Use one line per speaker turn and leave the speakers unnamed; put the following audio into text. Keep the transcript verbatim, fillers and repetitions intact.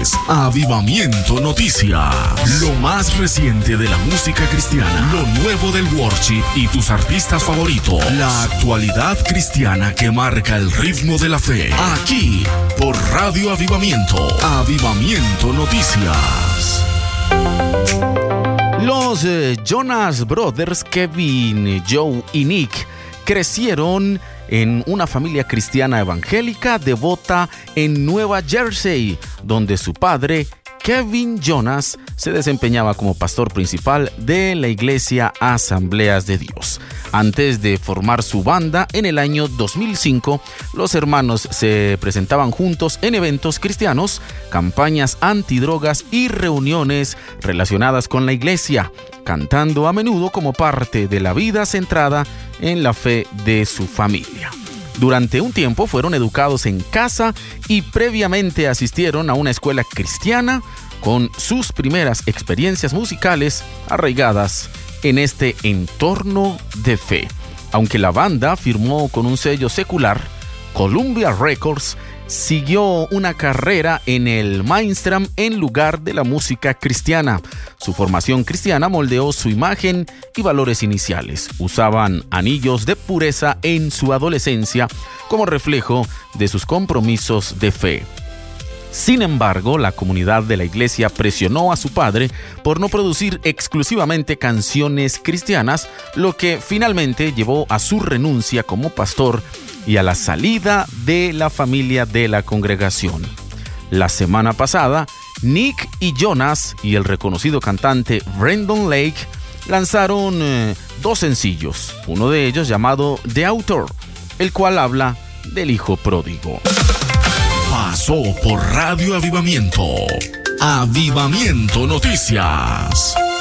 es Avivamiento Noticias. Lo más reciente de la música cristiana, lo nuevo del worship y tus artistas favoritos. La actualidad cristiana que marca el ritmo de la fe. Aquí, por Radio Avivamiento. Avivamiento Noticias.
Los eh, Jonas Brothers, Kevin, Joe y Nick, crecieron en una familia cristiana evangélica devota en Nueva Jersey, donde su padre, Kevin Jonas, se desempeñaba como pastor principal de la iglesia Asambleas de Dios. Antes de formar su banda en el año dos mil cinco, los hermanos se presentaban juntos en eventos cristianos, campañas antidrogas y reuniones relacionadas con la iglesia, cantando a menudo como parte de la vida centrada en la fe de su familia. Durante un tiempo fueron educados en casa y previamente asistieron a una escuela cristiana con sus primeras experiencias musicales arraigadas en este entorno de fe. Aunque la banda firmó con un sello secular, Columbia Records siguió una carrera en el mainstream en lugar de la música cristiana. Su formación cristiana moldeó su imagen y valores iniciales. Usaban anillos de pureza en su adolescencia como reflejo de sus compromisos de fe. Sin embargo, la comunidad de la iglesia presionó a su padre por no producir exclusivamente canciones cristianas, lo que finalmente llevó a su renuncia como pastor y a la salida de la familia de la congregación. La semana pasada, Nick y Jonas y el reconocido cantante Brandon Lake lanzaron eh, dos sencillos, uno de ellos llamado The Author, el cual habla del hijo pródigo.
Pasó por Radio Avivamiento. Avivamiento Noticias.